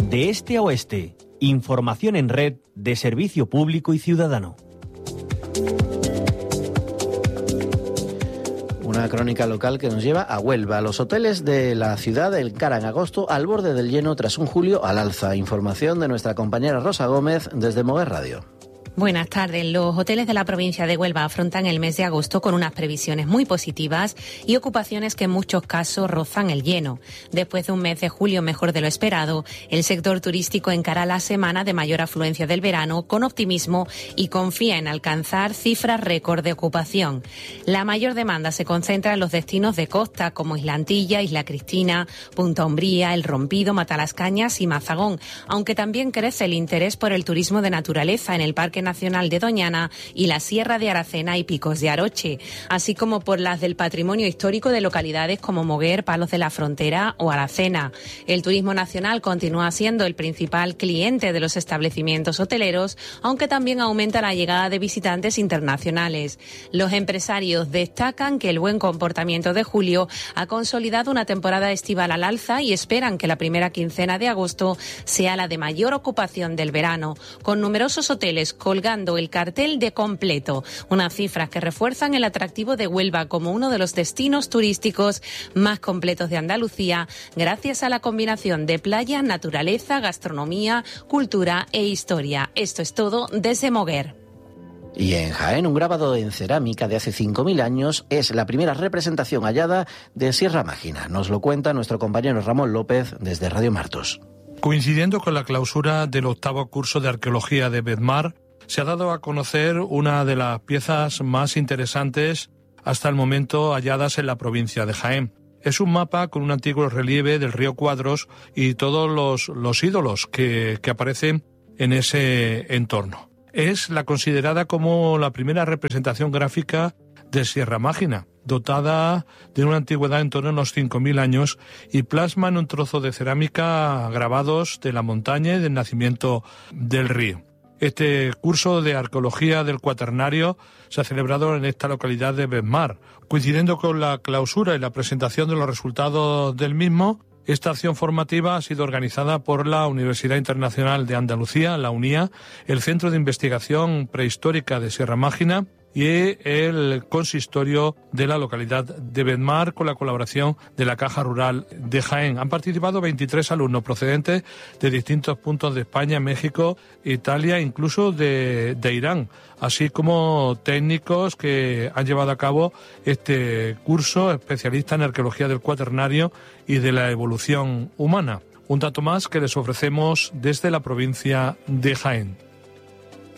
De este a oeste, información en red de servicio público y ciudadano. Una crónica local que nos lleva a Huelva. Los hoteles de la ciudad encaran agosto al borde del lleno tras un julio al alza. Información de nuestra compañera Rosa Gómez desde Moguer Radio. Buenas tardes. Los hoteles de la provincia de Huelva afrontan el mes de agosto con unas previsiones muy positivas y ocupaciones que en muchos casos rozan el lleno. Después de un mes de julio mejor de lo esperado, el sector turístico encara la semana de mayor afluencia del verano con optimismo y confía en alcanzar cifras récord de ocupación. La mayor demanda se concentra en los destinos de costa como Islantilla, Isla Cristina, Punta Umbría, El Rompido, Matalascañas y Mazagón, aunque también crece el interés por el turismo de naturaleza en el Parque Nacional de Doñana y la Sierra de Aracena y Picos de Aroche, así como por las del patrimonio histórico de localidades como Moguer, Palos de la Frontera o Aracena. El turismo nacional continúa siendo el principal cliente de los establecimientos hoteleros, aunque también aumenta la llegada de visitantes internacionales. Los empresarios destacan que el buen comportamiento de julio ha consolidado una temporada estival al alza y esperan que la primera quincena de agosto sea la de mayor ocupación del verano, con numerosos hoteles colgando el cartel de completo, unas cifras que refuerzan el atractivo de Huelva como uno de los destinos turísticos más completos de Andalucía, gracias a la combinación de playa, naturaleza, gastronomía, cultura e historia. Esto es todo desde Moguer. Y en Jaén, un grabado en cerámica de hace 5.000 años es la primera representación hallada de Sierra Mágina. Nos lo cuenta nuestro compañero Ramón López desde Radio Martos. Coincidiendo con la clausura del 8º curso de Arqueología de Bedmar, se ha dado a conocer una de las piezas más interesantes hasta el momento halladas en la provincia de Jaén. Es un mapa con un antiguo relieve del río Cuadros y todos los ídolos que aparecen en ese entorno. Es la considerada como la primera representación gráfica de Sierra Mágina, dotada de una antigüedad en torno a unos 5.000 años y plasma en un trozo de cerámica grabados de la montaña y del nacimiento del río. Este curso de arqueología del Cuaternario se ha celebrado en esta localidad de Bedmar. Coincidiendo con la clausura y la presentación de los resultados del mismo, esta acción formativa ha sido organizada por la Universidad Internacional de Andalucía, la UNIA, el Centro de Investigación Prehistórica de Sierra Mágina y el consistorio de la localidad de Bedmar con la colaboración de la Caja Rural de Jaén. Han participado 23 alumnos procedentes de distintos puntos de España, México, Italia, incluso de Irán, así como técnicos que han llevado a cabo este curso especialista en arqueología del Cuaternario y de la evolución humana. Un dato más que les ofrecemos desde la provincia de Jaén.